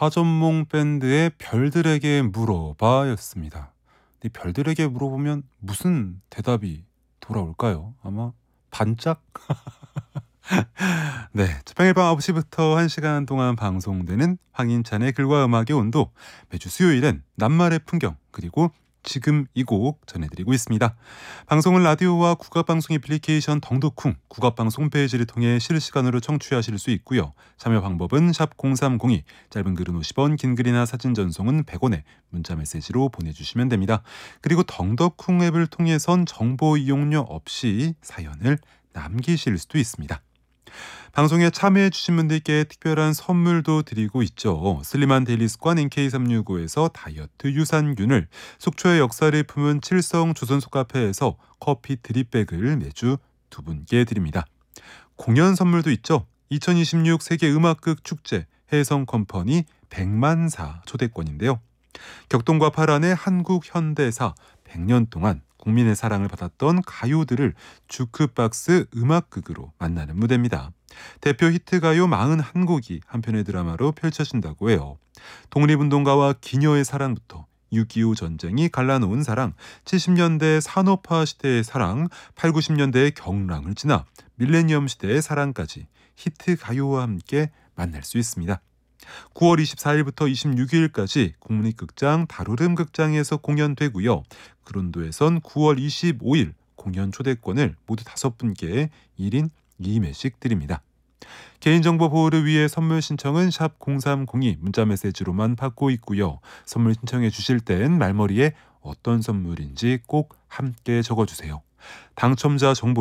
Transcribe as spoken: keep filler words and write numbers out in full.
화전몽 밴드의 별들에게 물어봐였습니다. 이 별들에게 물어보면 무슨 대답이 돌아올까요? 아마 반짝? 네, 평일 밤 아홉 시부터 한 시간 동안 방송되는 황인찬의 글과 음악의 온도, 매주 수요일엔 낱말의 풍경 그리고 지금 이 곡 전해드리고 있습니다. 방송은 라디오와 국악방송 애플리케이션 덩덕쿵 국악방송 홈페이지를 통해 실시간으로 청취하실 수 있고요. 참여 방법은 샵 공삼공이, 짧은 글은 오십 원, 긴 글이나 사진 전송은 백 원에 문자 메시지로 보내주시면 됩니다. 그리고 덩덕쿵 앱을 통해선 정보 이용료 없이 사연을 남기실 수도 있습니다. 방송에 참여해 주신 분들께 특별한 선물도 드리고 있죠. 슬림한 데일리 습관 엔케이 삼육오에서 다이어트 유산균을, 속초의 역사를 품은 칠성 조선소카페에서 커피 드립백을 매주 두 분께 드립니다. 공연 선물도 있죠. 이천이십육 세계음악극 축제 해성컴퍼니 백만사 초대권인데요. 격동과 파란의 한국 현대사, 백 년 동안 국민의 사랑을 받았던 가요들을 주크박스 음악극으로 만나는 무대입니다. 대표 히트가요 사십일 곡이 한 편의 드라마로 펼쳐진다고 해요. 독립운동가와 기녀의 사랑부터 육이오 전쟁이 갈라놓은 사랑, 칠십 년대 산업화 시대의 사랑, 팔, 구십 년대의 경랑을 지나 밀레니엄 시대의 사랑까지 히트가요와 함께 만날 수 있습니다. 구월 이십사일부터 이십육일까지 국립극장 다루름 극장에서 공연되고요. 그론도에선 구월 이십오일 공연 초대권을 모두 다섯 분께 일 인 이 매씩 드립니다. 개인정보 보호를 위해 선물 신청은 샵 공삼공이, 문자 메시지로만 받고 있고요. 선물 신청해 주실 땐 말머리에 어떤 선물인지 꼭 함께 적어주세요. 당첨자 정보